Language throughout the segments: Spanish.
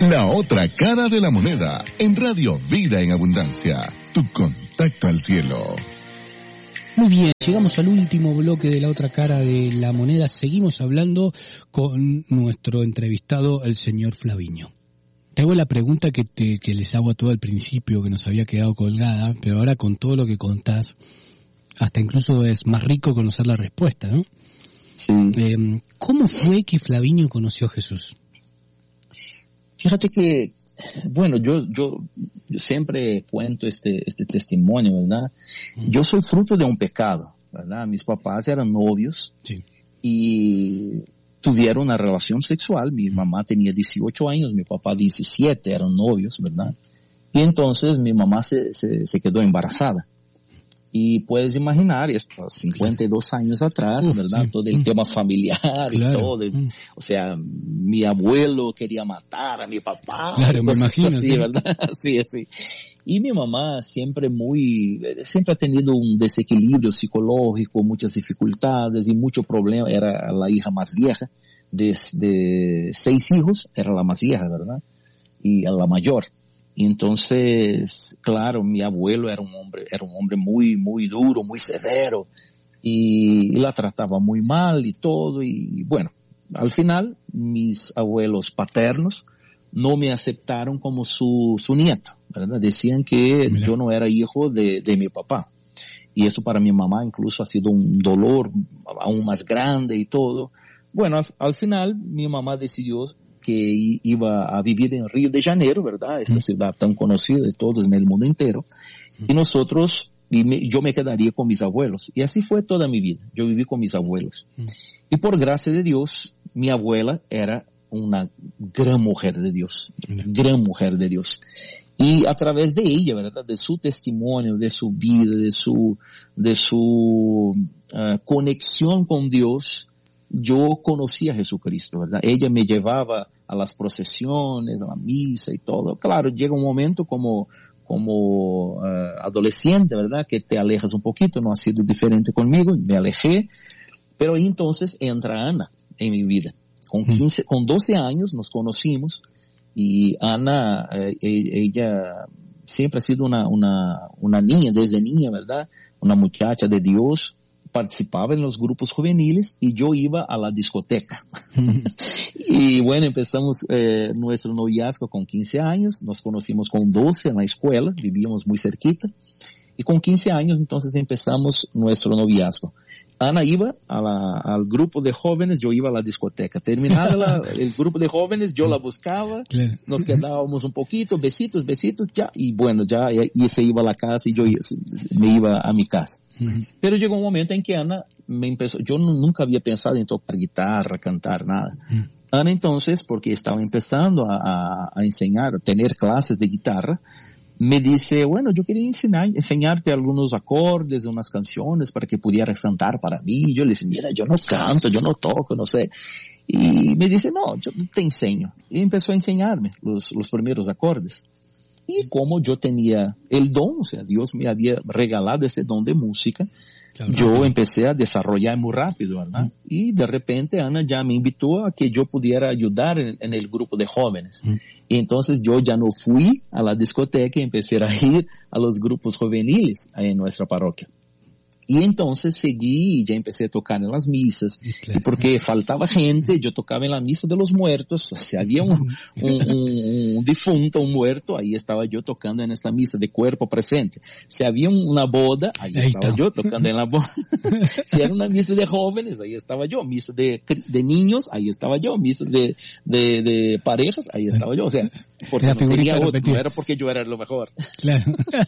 La otra cara de la moneda, en Radio Vida en Abundancia, tu contacto al cielo. Muy bien, llegamos al último bloque de La otra cara de la moneda. Seguimos hablando con nuestro entrevistado, el señor Flaviño. Te hago la pregunta que les hago a todo al principio, que nos había quedado colgada, pero ahora con todo lo que contás, hasta incluso es más rico conocer la respuesta, ¿no? Sí. ¿Cómo fue que Flaviño conoció a Jesús? Fíjate que, bueno, yo siempre cuento este testimonio, ¿verdad? Yo soy fruto de un pecado, ¿verdad? Mis papás eran novios, sí, y tuvieron una relación sexual. Mi mamá tenía 18 años, mi papá 17, eran novios, ¿verdad? Y entonces mi mamá se quedó embarazada. Y puedes imaginar, esto 52 años atrás, ¿verdad? Todo el tema familiar, claro, y todo. O sea, mi abuelo quería matar a mi papá. Claro, me imagino. Así, ¿sí? ¿Verdad? Sí, así. Y mi mamá siempre ha tenido un desequilibrio psicológico, muchas dificultades y mucho problema. Era la hija más vieja de 6 hijos, era la más vieja, ¿verdad? Y la mayor. Y entonces, claro, mi abuelo era un hombre muy, muy duro, muy severo, y la trataba muy mal y todo. Y bueno, al final, mis abuelos paternos no me aceptaron como su nieto, ¿verdad? Decían que yo no era hijo de mi papá. Y eso para mi mamá incluso ha sido un dolor aún más grande y todo. Bueno, al final, mi mamá decidió que iba a vivir en Río de Janeiro, ¿verdad? Esta ciudad tan conocida de todos en el mundo entero. Y yo me quedaría con mis abuelos. Y así fue toda mi vida. Yo viví con mis abuelos. Y por gracia de Dios, mi abuela era una gran mujer de Dios. Gran mujer de Dios. Y a través de ella, ¿verdad? De su testimonio, de su vida, de su conexión con Dios, yo conocí a Jesucristo, ¿verdad? Ella me llevaba a las procesiones, a la misa y todo. Claro, llega un momento como adolescente, ¿verdad? Que te alejas un poquito, no ha sido diferente conmigo, me alejé. Pero ahí entonces entra Ana en mi vida. Con 12 años nos conocimos, y Ana, ella siempre ha sido una niña, desde niña, ¿verdad? Una muchacha de Dios. Participaba en los grupos juveniles y yo iba a la discoteca. Y bueno, empezamos nuestro noviazgo con 15 años, nos conocimos con 12 en la escuela, vivíamos muy cerquita, y con 15 años entonces empezamos nuestro noviazgo. Ana iba al grupo de jóvenes, yo iba a la discoteca. Terminaba el grupo de jóvenes, yo la buscaba, claro. Nos quedábamos un poquito, besitos, ya, y bueno, y se iba a la casa y yo me iba a mi casa. Pero llegó un momento en que Ana yo nunca había pensado en tocar guitarra, cantar, nada. Ana entonces, porque estaba empezando a enseñar, a tener clases de guitarra, me dice, bueno, yo quería enseñarte algunos acordes, unas canciones para que pudieras cantar para mí. Yo le dije, mira, yo no canto, yo no toco, no sé. Y me dice, no, yo te enseño. Y empezó a enseñarme los primeros acordes. Y como yo tenía el don, o sea, Dios me había regalado ese don de música, claro, yo empecé a desarrollar muy rápido, ¿verdad? Y de repente Ana ya me invitó a que yo pudiera ayudar en el grupo de jóvenes. Y entonces yo ya no fui a la discoteca y empecé a ir a los grupos juveniles en nuestra parroquia. Y entonces seguí y ya empecé a tocar en las misas. Claro. Y porque faltaba gente, yo tocaba en la misa de los muertos. Si había un difunto, un muerto, ahí estaba yo tocando en esta misa de cuerpo presente. Si había una boda, ahí estaba yo tocando en la boda. Si era una misa de jóvenes, ahí estaba yo. Misa de niños, ahí estaba yo. Misa de parejas, ahí estaba yo. O sea, porque no tenía otro, no era porque yo era lo mejor. Claro.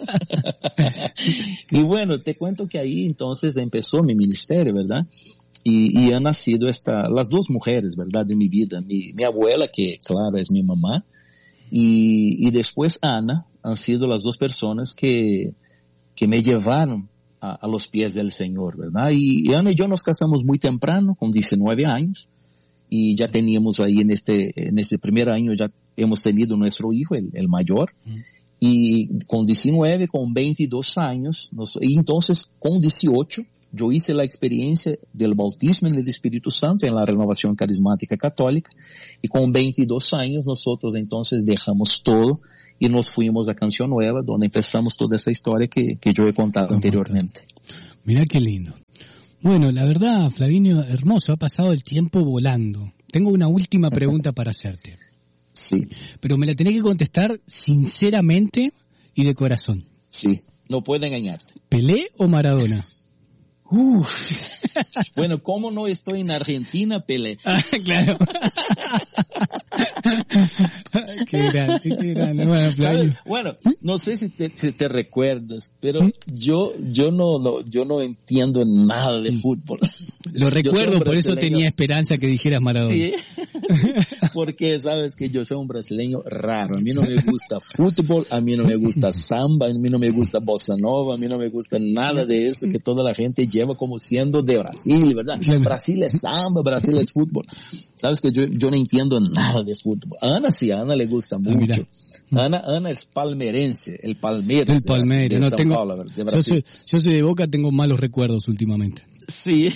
Y bueno, te cuento que ahí entonces empezó mi ministerio, ¿verdad? Y han nacido las dos mujeres, ¿verdad? De mi vida. Mi abuela, que claro es mi mamá, y después Ana, han sido las dos personas que me llevaron a los pies del Señor, ¿verdad? Y Ana y yo nos casamos muy temprano, con 19 años, y ya teníamos ahí en este primer año ya hemos tenido nuestro hijo, el mayor. Y con 19, con 22 años, y entonces con 18, yo hice la experiencia del bautismo en el Espíritu Santo en la renovación carismática católica, y con 22 años nosotros entonces dejamos todo y nos fuimos a Canción Nueva, donde empezamos toda esa historia que yo he contado anteriormente. Mirá qué lindo. Bueno, la verdad, Flavinio, hermoso, ha pasado el tiempo volando. Tengo una última pregunta para hacerte. Sí. Pero me la tenés que contestar sinceramente y de corazón. Sí, no puedo engañarte. ¿Pelé o Maradona? Bueno, como no estoy en Argentina, Pelé. Ah, claro. Qué grande. Bueno, no sé si te recuerdas, pero yo no entiendo nada de fútbol. Lo recuerdo, por eso tenía esperanza que dijeras Maradona. Sí, porque sabes que yo soy un brasileño raro. A mí no me gusta fútbol, a mí no me gusta samba, a mí no me gusta bossa nova, a mí no me gusta nada de esto que toda la gente lleva como siendo de Brasil, ¿verdad? Brasil es samba, Brasil es fútbol. Sabes que yo no entiendo nada de fútbol. A Ana le gusta mucho. Ana es palmerense, el Palmeiras. El Palmeiras, de São Paulo, de Brasil. Yo soy de Boca, tengo malos recuerdos últimamente. Sí.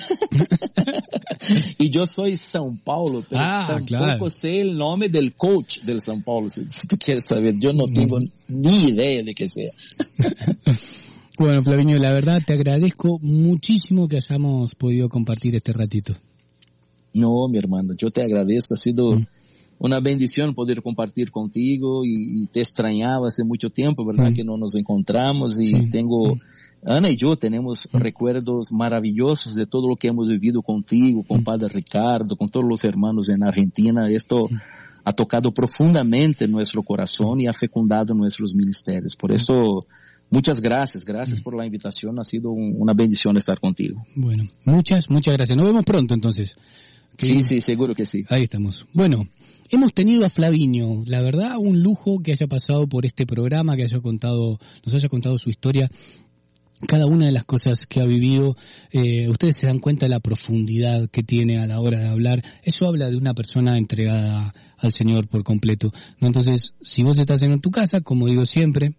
Y yo soy São Paulo, pero tampoco sé el nombre del coach del São Paulo. Si tú quieres saber, yo no tengo ni idea de qué sea. Bueno, Flavinio, la verdad te agradezco muchísimo que hayamos podido compartir este ratito. No, mi hermano, yo te agradezco. Ha sido una bendición poder compartir contigo y te extrañaba hace mucho tiempo, ¿verdad? Que no nos encontramos y Ana y yo tenemos recuerdos maravillosos de todo lo que hemos vivido contigo, con Padre Ricardo, con todos los hermanos en Argentina. Esto ha tocado profundamente nuestro corazón y ha fecundado nuestros ministerios. Por eso, muchas gracias por la invitación. Ha sido una bendición estar contigo. Bueno, muchas gracias. Nos vemos pronto entonces. Sí, seguro que sí. Ahí estamos. Bueno, hemos tenido a Flavinio. La verdad, un lujo que haya pasado por este programa, que nos haya contado su historia. Cada una de las cosas que ha vivido, ustedes se dan cuenta de la profundidad que tiene a la hora de hablar. Eso habla de una persona entregada al Señor por completo, ¿no? Entonces, si vos estás en tu casa, como digo siempre,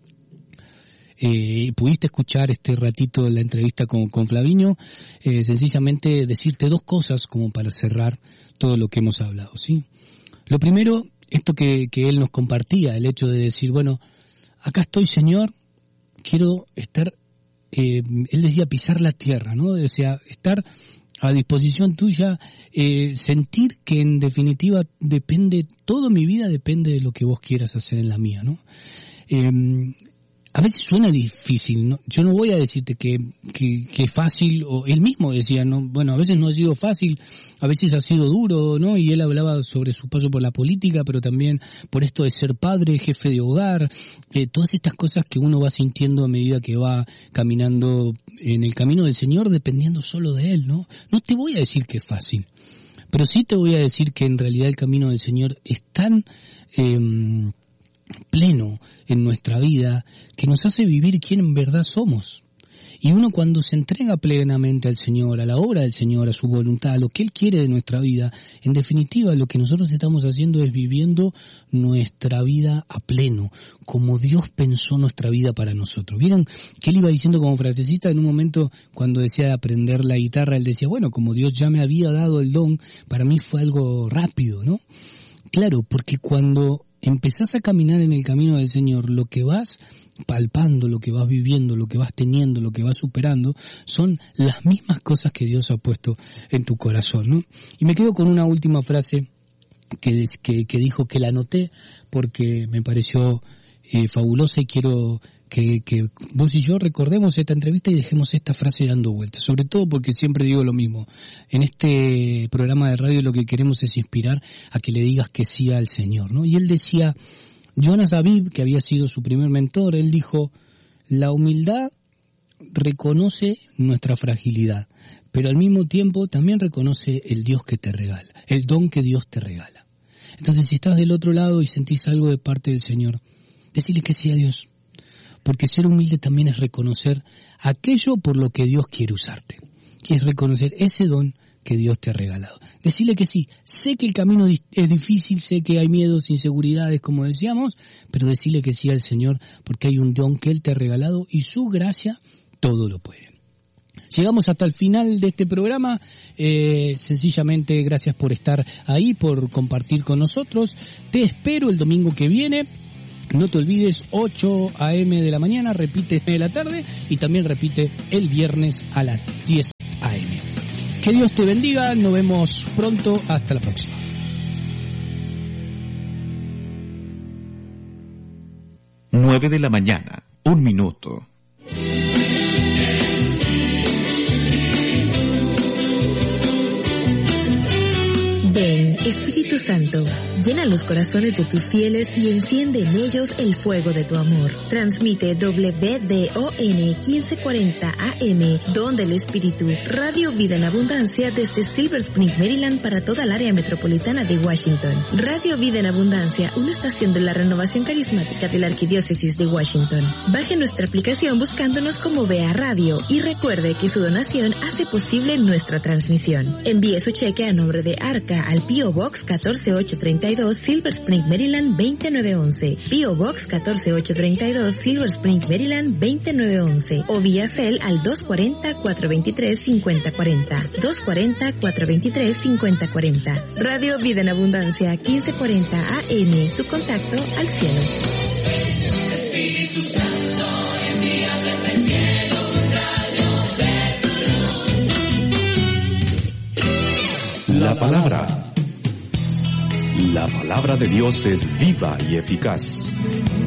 pudiste escuchar este ratito de la entrevista con Flavinio, sencillamente decirte dos cosas como para cerrar todo lo que hemos hablado, ¿sí? Lo primero, esto que él nos compartía, el hecho de decir, bueno, acá estoy, Señor, quiero estar, él decía pisar la tierra, ¿no? O sea, estar a disposición tuya, sentir que en definitiva toda mi vida depende de lo que vos quieras hacer en la mía, ¿no? A veces suena difícil, ¿no? Yo no voy a decirte que es fácil, o él mismo decía, ¿no? Bueno, a veces no ha sido fácil, a veces ha sido duro, ¿no? Y él hablaba sobre su paso por la política, pero también por esto de ser padre, jefe de hogar, todas estas cosas que uno va sintiendo a medida que va caminando en el camino del Señor, dependiendo solo de Él, ¿no? No te voy a decir que es fácil, pero sí te voy a decir que en realidad el camino del Señor es tan pleno en nuestra vida que nos hace vivir quién en verdad somos. Y uno cuando se entrega plenamente al Señor, a la obra del Señor, a su voluntad, a lo que Él quiere de nuestra vida, en definitiva lo que nosotros estamos haciendo es viviendo nuestra vida a pleno, como Dios pensó nuestra vida para nosotros. ¿Vieron que él iba diciendo como frasecista en un momento cuando decía de aprender la guitarra? Él decía, bueno, como Dios ya me había dado el don, para mí fue algo rápido, ¿no? Claro, porque cuando empezás a caminar en el camino del Señor, lo que vas palpando, lo que vas viviendo, lo que vas teniendo, lo que vas superando, son las mismas cosas que Dios ha puesto en tu corazón, ¿no? Y me quedo con una última frase que dijo, que la anoté porque me pareció fabulosa, y quiero que vos y yo recordemos esta entrevista y dejemos esta frase dando vueltas, sobre todo porque siempre digo lo mismo, en este programa de radio lo que queremos es inspirar a que le digas que sí al Señor, ¿no? Y él decía, Jonas Aviv, que había sido su primer mentor, él dijo, la humildad reconoce nuestra fragilidad, pero al mismo tiempo también reconoce el Dios que te regala, el don que Dios te regala. Entonces, si estás del otro lado y sentís algo de parte del Señor, decile que sí a Dios. Porque ser humilde también es reconocer aquello por lo que Dios quiere usarte, que es reconocer ese don que Dios te ha regalado. Decirle que sí, sé que el camino es difícil, sé que hay miedos, inseguridades, como decíamos, pero decirle que sí al Señor, porque hay un don que Él te ha regalado y su gracia todo lo puede. Llegamos hasta el final de este programa, sencillamente gracias por estar ahí, por compartir con nosotros. Te espero el domingo que viene. No te olvides, 8 a.m. de la mañana, repite de la tarde y también repite el viernes a las 10 a.m. Que Dios te bendiga, nos vemos pronto, hasta la próxima. Nueve de la mañana, 1 minuto. Ven, Espíritu Santo, llena los corazones de tus fieles y enciende en ellos el fuego de tu amor. Transmite WDON 1540 AM, Don del Espíritu, Radio Vida en Abundancia desde Silver Spring, Maryland para toda el área metropolitana de Washington. Radio Vida en Abundancia, una estación de la renovación carismática de la Arquidiócesis de Washington. Baje nuestra aplicación buscándonos como Vea Radio y recuerde que su donación hace posible nuestra transmisión. Envíe su cheque a nombre de Arca al P.O. Box 14832, Silver Spring, Maryland 29911, P.O. Box 14832, Silver Spring, Maryland 29911, o vía Cel al 240-423-5040, 240-423-5040. Radio Vida en Abundancia 1540 AM, tu contacto al cielo. Espíritu Santo, envíame del cielo un rayo de La palabra de Dios es viva y eficaz.